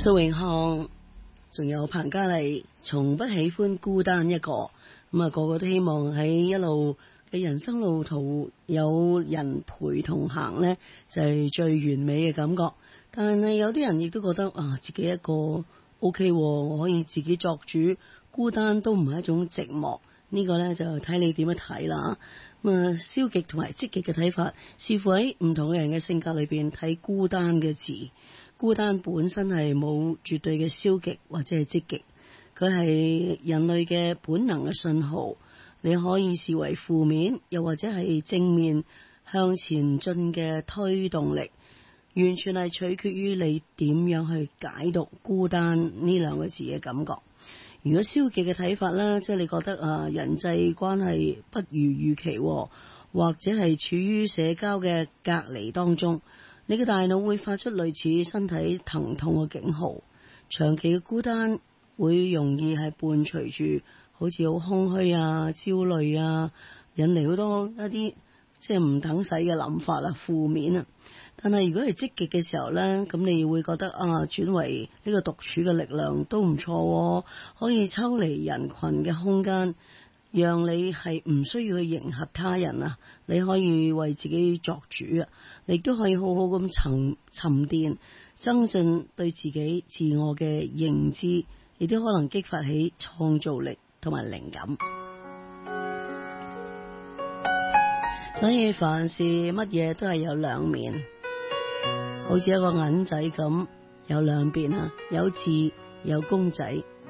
蘇永康，仲有彭嘉麗，從不喜歡孤單一個。咁啊，個個都希望喺一路嘅人生路途有人陪同行呢，就係最完美嘅感覺。但係有啲人亦都覺得啊，自己一個 OK，我可以自己作主，孤單都唔係一種寂寞。呢個呢，就睇你點樣睇啦。咁啊，消極同埋積極嘅睇法，視乎喺唔同嘅人嘅性格裏邊睇孤單嘅字。孤單本身係冇絕對嘅消極或者係積極，佢係人類嘅本能嘅信號。你可以視為負面，又或者係正面向前進嘅推動力，完全係取決於你點樣去解讀孤單呢兩個字嘅感覺。如果消極嘅睇法啦，即係你覺得人際關係不如預期，或者係處於社交嘅隔離當中，你嘅大腦會發出類似身體疼痛嘅警號。長期嘅孤單會容易係伴隨住好似好空虛啊、焦慮啊，引嚟好多一啲即係唔等使嘅諗法啊、負面啊。但係如果係積極嘅時候呢，咁你會覺得轉為呢個獨處嘅力量都唔錯，可以抽離人群嘅空間，讓你係唔需要去迎合他人啊，你可以為自己作主啊，你都可以好好咁沉澱，增進對自己自我嘅認知，亦都可能激發起創造力同埋靈感。所以凡事乜嘢都係有兩面，好似一個銀仔咁，有兩邊啊，有字有公仔。